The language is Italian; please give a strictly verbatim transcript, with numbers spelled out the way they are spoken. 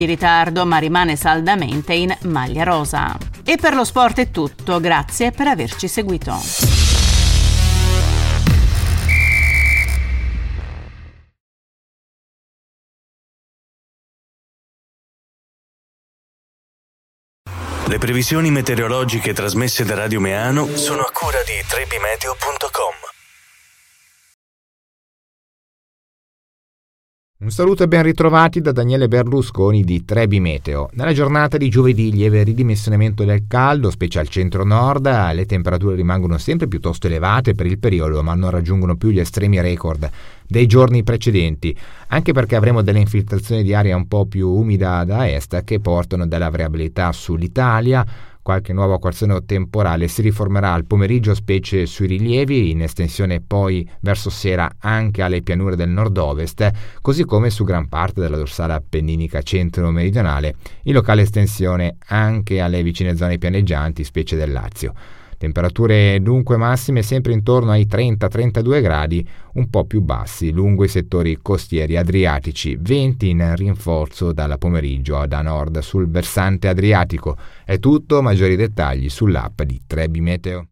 di ritardo, ma rimane saldamente in maglia rosa. E per lo sport è tutto, grazie per averci seguito. Le previsioni meteorologiche trasmesse da Radio Meano sono a cura di trebimeteo punto com. Un saluto e ben ritrovati da Daniele Berlusconi di Trebi Meteo. Nella giornata di giovedì lieve ridimensionamento del caldo, specie al centro-nord, le temperature rimangono sempre piuttosto elevate per il periodo, ma non raggiungono più gli estremi record dei giorni precedenti, anche perché avremo delle infiltrazioni di aria un po' più umida da est che portano della variabilità sull'Italia. Qualche nuova quazione temporale si riformerà al pomeriggio, specie sui rilievi, in estensione poi verso sera anche alle pianure del nord-ovest, così come su gran parte della dorsale appenninica centro-meridionale, in locale estensione anche alle vicine zone pianeggianti, specie del Lazio. Temperature dunque massime sempre intorno ai trenta trentadue gradi, un po' più bassi lungo i settori costieri adriatici, venti in rinforzo dal pomeriggio da nord sul versante adriatico. È tutto, maggiori dettagli sull'app di Trebi Meteo.